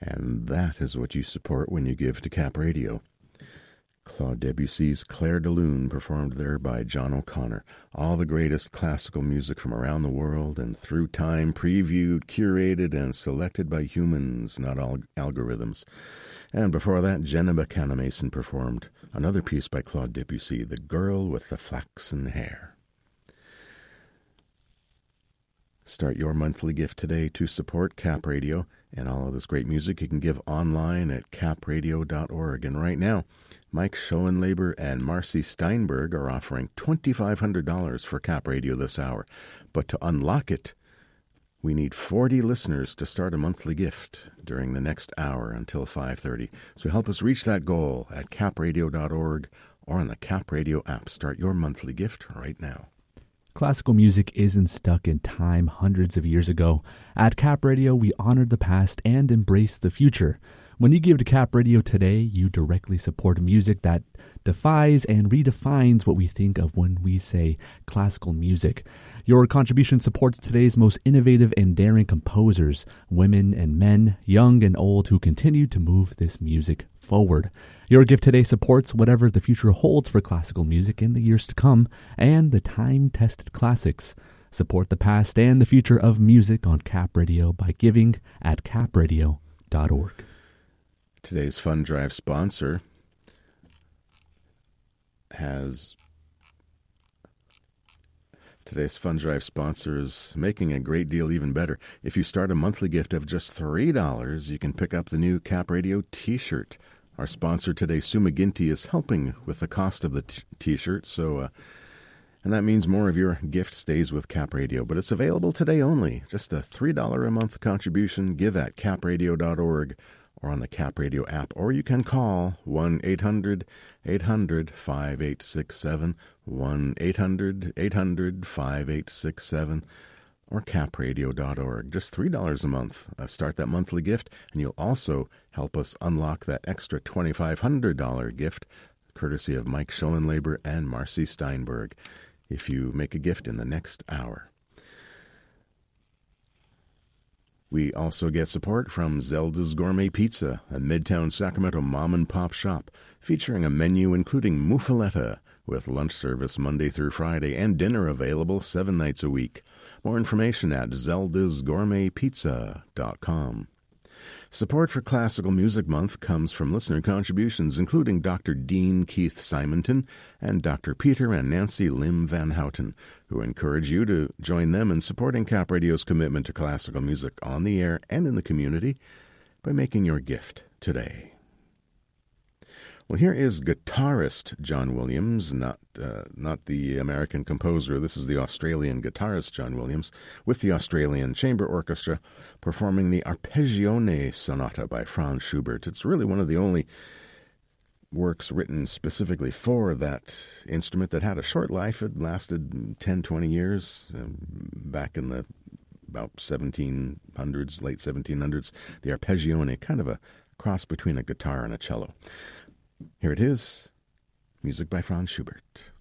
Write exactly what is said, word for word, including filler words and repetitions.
And that is what you support when you give to Cap Radio. Claude Debussy's Clair de Lune, performed there by John O'Connor. All the greatest classical music from around the world and through time, previewed, curated, and selected by humans, not all algorithms. And before that, Jenna Buchanan Mason performed another piece by Claude Debussy, The Girl with the Flaxen Hair. Start your monthly gift today to support Cap Radio and all of this great music. You can give online at cap radio dot org. And right now, Mike Schoenlaber and Marcy Steinberg are offering twenty-five hundred dollars for Cap Radio this hour. But to unlock it, we need forty listeners to start a monthly gift during the next hour until five thirty. So help us reach that goal at cap radio dot org or on the Cap Radio app. Start your monthly gift right now. Classical music isn't stuck in time hundreds of years ago. At Cap Radio, we honor the past and embrace the future. When you give to Cap Radio today, you directly support music that defies and redefines what we think of when we say classical music. Your contribution supports today's most innovative and daring composers, women and men, young and old, who continue to move this music forward. Your gift today supports whatever the future holds for classical music in the years to come and the time-tested classics. Support the past and the future of music on Cap Radio by giving at cap radio dot org. Today's Fund Drive sponsor has... Today's Fund Drive sponsor is making a great deal even better. If you start a monthly gift of just three dollars, you can pick up the new Cap Radio t-shirt. Our sponsor today, Sue McGinty, is helping with the cost of the t- t-shirt, so uh, and that means more of your gift stays with Cap Radio. But it's available today only. Just a three dollars a month contribution. Give at cap radio dot org or on the Cap Radio app. Or you can call one eight hundred eight hundred five eight six seven, one eight hundred eight hundred five eight six seven, or cap radio dot org. Just three dollars a month. Uh, start that monthly gift, and you'll also help us unlock that extra twenty-five hundred dollars gift, courtesy of Mike Schoenlaber and Marcy Steinberg, if you make a gift in the next hour. We also get support from Zelda's Gourmet Pizza, a Midtown Sacramento mom-and-pop shop featuring a menu including muffaletta, with lunch service Monday through Friday and dinner available seven nights a week. More information at zeldas gourmet pizza dot com. Support for Classical Music Month comes from listener contributions, including Doctor Dean Keith Simonton and Doctor Peter and Nancy Lim Van Houten, who encourage you to join them in supporting Cap Radio's commitment to classical music on the air and in the community by making your gift today. Well, here is guitarist John Williams, not uh, not the American composer. This is the Australian guitarist John Williams, with the Australian Chamber Orchestra, performing the Arpeggione Sonata by Franz Schubert. It's really one of the only works written specifically for that instrument that had a short life. It lasted ten, twenty years, um, back in the about seventeen hundreds, late seventeen hundreds. The Arpeggione, kind of a cross between a guitar and a cello. Here it is, music by Franz Schubert.